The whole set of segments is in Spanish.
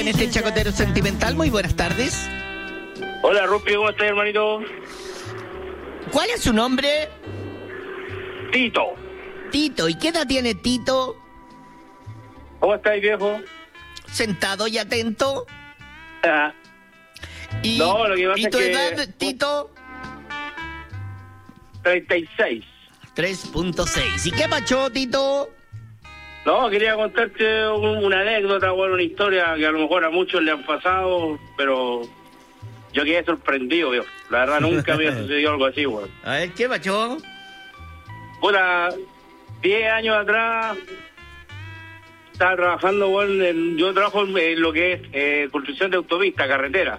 En este chacotero sentimental, muy buenas tardes. Hola, Rupi, ¿cómo estás, hermanito? ¿Cuál es su nombre? Tito. Tito. ¿Y qué edad tiene Tito? ¿Cómo estás, viejo? Sentado y atento. Ah, ¿Y, no, lo que pasa ¿y tu es que... edad, Tito? 36. 3.6. ¿Y qué pacho, Tito? No, quería contarte una anécdota, bueno, una historia que a lo mejor a muchos le han pasado, pero yo quedé sorprendido, viejo. La verdad, nunca me había sucedido algo así, weón. A ver, ¿qué pacho? Puta, 10 años atrás estaba trabajando, weón, yo trabajo en lo que es construcción de autopista, carretera.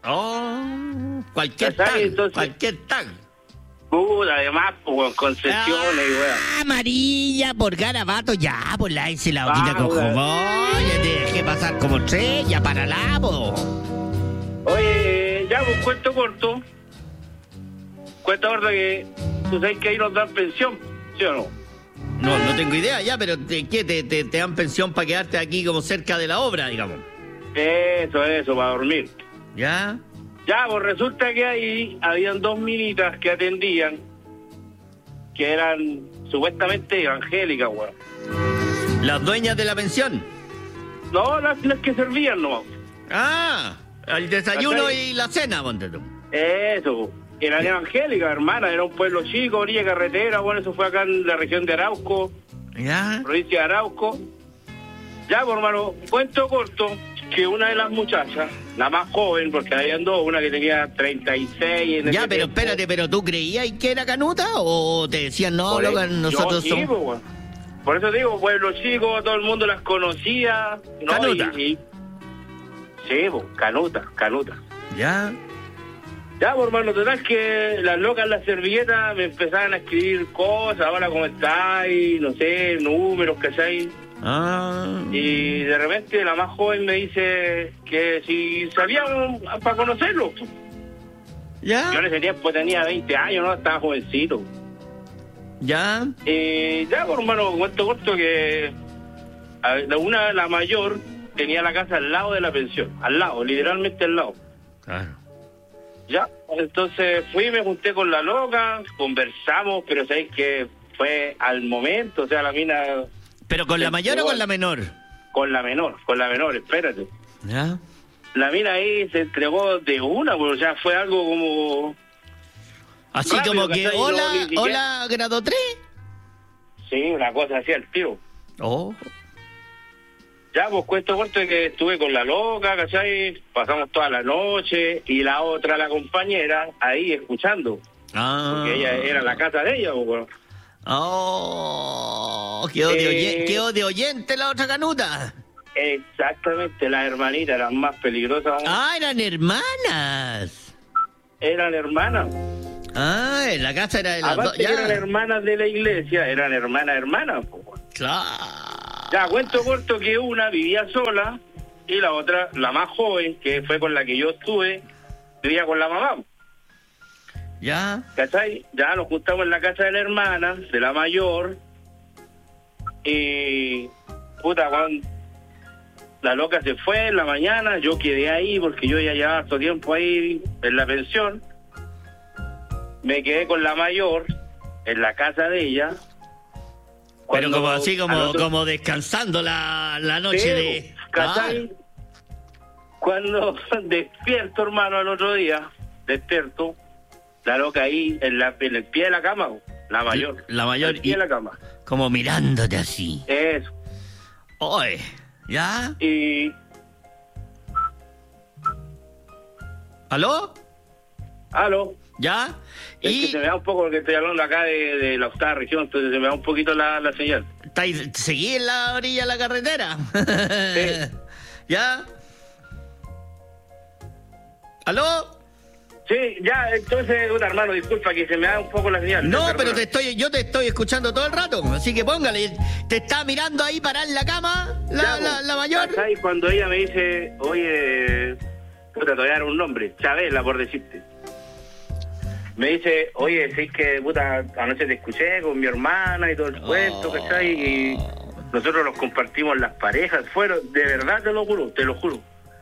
Oh, cualquier ¿Cachai? tag, Entonces- cualquier tag. Puta, además, pues, weón, concesiones y weón. Amarilla por garabato, ya, por la hice la boquita con weón. jugón, ya te dejé pasar como estrella para la po. Oye, ya, pues cuento corto. Cuento corto que tú sabes que ahí nos dan pensión, ¿sí o no? No tengo idea ya, pero ¿qué? ¿Te dan pensión para quedarte aquí como cerca de la obra, digamos? Eso, para dormir. ¿Ya? Ya, pues resulta que ahí habían dos minitas que atendían, que eran supuestamente evangélicas, weón. Las dueñas de la pensión. No, las que servían nomás. Ah, el desayuno ¿Cachai? y la cena, ponte tú. Eso, eran evangélicas, hermana, era un pueblo chico, orilla de carretera, bueno, eso fue acá en la región de Arauco, ¿Ya? provincia de Arauco. Ya, pues, hermano, cuento corto, que una de las muchachas, la más joven, porque habían dos, una que tenía 36 en Ya, ese pero tiempo. espérate, ¿pero tú creías que era canuta o te decían no, Por loca, eso- nosotros yo sí, somos... pues, weón. Por eso digo, pueblo chico, todo el mundo las conocía. ¿no? Canuta. Sí, pues, canuta. ¿Ya? Ya, pues, hermano, total que las locas en la servilleta me empezaban a escribir cosas, hola, ¿cómo estáis? No sé, números, ¿cachai? Ah... Y de repente la más joven me dice que si sabíamos para conocerlo. ¿Ya? Yo en ese tiempo tenía 20 años, ¿no? Estaba jovencito. ¿Ya? Ya, pues, hermano, cuento corto que la mayor tenía la casa al lado de la pensión, al lado, literalmente al lado. Claro. Ya, entonces fui, me junté con la loca, conversamos, pero sabéis que fue al momento, o sea, la mina ¿Pero con la mayor o con la menor? con la menor, espérate. ¿Ya? La mina ahí se entregó de una, pues, o sea, fue algo como... Así rápido, como que, ¿cachai? hola, No, ni siquiera- hola, grado 3. Sí, una cosa así al tiro. Oh, Ya, pues cuento corto de que estuve con la loca, ¿cachai? Pasamos toda la noche y la otra, la compañera, ahí escuchando. ah. Porque ella era la casa de ella, pues, bueno. Oh, quedó de oyente la otra canuta. Exactamente, las hermanitas eran más peligrosas. Ah, eran hermanas. Eran hermanas. Ah, en la casa era de las dos. Aparte que eran Ya. hermanas de la iglesia, eran hermanas, pues, bueno. Claro. Ya, cuento corto que una vivía sola y la otra, la más joven, que fue con la que yo estuve, vivía con la mamá. Ya. ¿Cachai? Ya nos juntamos en la casa de la hermana, de la mayor, y puta, cuando la loca se fue en la mañana, yo quedé ahí porque yo ya llevaba harto tiempo ahí en la pensión, me quedé con la mayor en la casa de ella. Pero Cuando como así, al otro- como descansando la noche Sí, de... ¿cachai? Cuando despierto, hermano, al otro día, despierto, la loca ahí en el pie de la cama, la mayor. La mayor, El pie de la cama. como mirándote así. Eso. Oye, ¿ya? Y... ¿Aló? ¿Aló? ¿Ya? Es que se me da un poco, porque estoy hablando acá de la octava región, entonces se me da un poquito la señal. ¿Seguí en la orilla de la carretera? Sí. ¿Ya? ¿Aló? Sí, ya, entonces, puta, hermano, disculpa que se me da un poco la señal. No, Perdona. pero yo te estoy escuchando todo el rato, así que póngale. ¿Te está mirando ahí para en la cama Ya, la mayor? ¿cachai? Cuando ella me dice, oye, puta, te voy a dar un nombre, Chabela, por decirte. Me dice, oye, sí que, puta, anoche te escuché con mi hermana y todo el cuento, ¿cachai? Y nosotros los compartimos las parejas, fueron, de verdad te lo juro,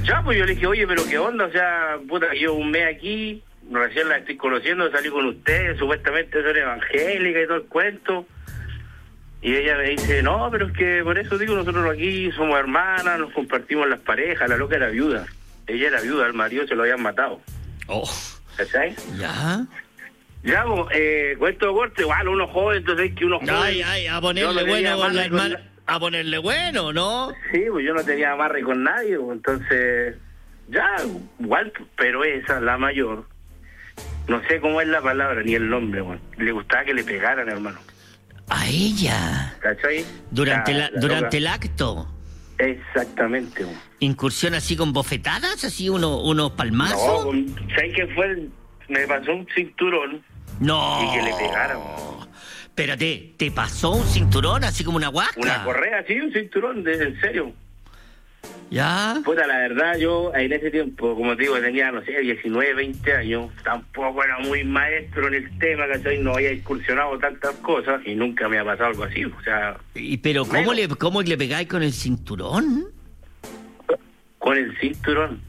Ya, pues yo le dije, oye, pero qué onda, o sea, puta, yo un mes aquí, recién la estoy conociendo, salí con ustedes, supuestamente son evangélicas y todo el cuento. Y ella me dice, no, pero es que por eso digo, nosotros aquí somos hermanas, nos compartimos las parejas, la loca era viuda. Ella era viuda, el marido se lo habían matado. Oh. ¿Cachai? Ya. Ya, cuento corto, igual uno joven, entonces que uno joven... Ay, a ponerle bueno con la hermana. A ponerle bueno, ¿no? Sí, pues yo no tenía amarre con nadie, pues, entonces... Ya, igual, pero esa, la mayor, no sé cómo es la palabra ni el nombre, bueno, le gustaba que le pegaran, hermano. A ella. ¿Cachai? Durante el acto. Exactamente. Bueno. ¿Incursión así con bofetadas? ¿Así unos palmazos? No, ¿sabes qué fue? Me pasó un cinturón. No. Y que le pegaran. Espérate, ¿te pasó un cinturón así como una huasca? Una correa, sí, un cinturón, en serio. ¿Ya? Puta, la verdad, yo en ese tiempo, como te digo, tenía, no sé, 19, 20 años, tampoco era muy maestro en el tema, ¿cachai? No había incursionado tantas cosas y nunca me ha pasado algo así, o sea... ¿Pero cómo le pegáis con el cinturón? Con el cinturón.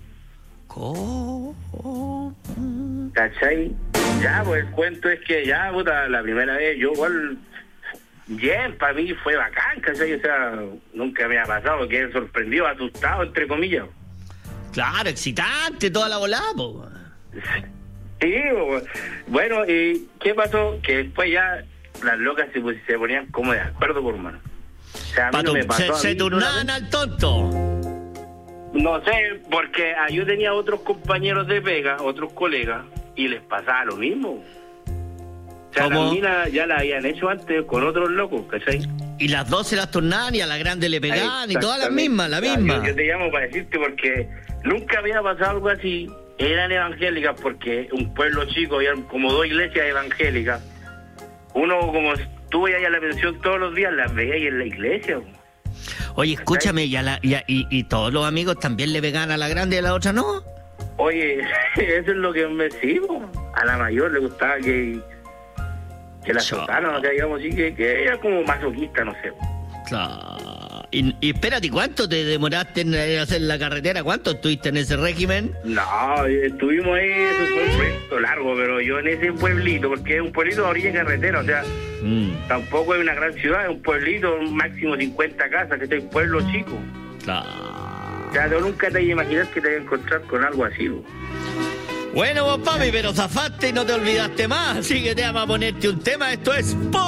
¿Cómo? ¿Cachai? Ya, pues el cuento es que ya, puta, la primera vez yo igual... Bien, para mí fue bacán, ¿cachai? O sea, nunca me ha pasado, quedé sorprendido, asustado, entre comillas. Claro, excitante, toda la volada, po. Sí, bueno, ¿y qué pasó? Que después ya las locas se ponían como de acuerdo, por mano. O sea, a mí no me pasó se turnaban al tonto. No sé, porque yo tenía otros compañeros de pega, otros colegas, y les pasaba lo mismo. O sea, las minas ya la habían hecho antes con otros locos, ¿cachai? Y las dos se las turnaban y a la grande le pegaban y todas las mismas, la misma. Yo te llamo para decirte porque nunca había pasado algo así. Eran evangélicas porque un pueblo chico, había como 2 iglesias evangélicas. Uno, como estuve ahí a la pensión todos los días, las veía ahí en la iglesia. Oye, escúchame, y todos los amigos también le pegaban a la grande y a la otra no. Oye, eso es lo que me sigo. A la mayor le gustaba que la soltaran, o sea, digamos así, que era como masoquista, no sé. Claro. Y espérate, ¿cuánto te demoraste en hacer la carretera? ¿Cuánto estuviste en ese régimen? No, estuvimos ahí, eso fue un proyecto largo, pero yo en ese pueblito, porque es un pueblito a orilla de carretera, o sea, tampoco es una gran ciudad, es un pueblito, máximo 50 casas, que es un pueblo chico. Claro. O sea, tú nunca te imaginas que te vas a encontrar con algo así, ¿no? Bueno, vos, papi, pero zafaste y no te olvidaste más, así que te vamos a ponerte un tema. Esto es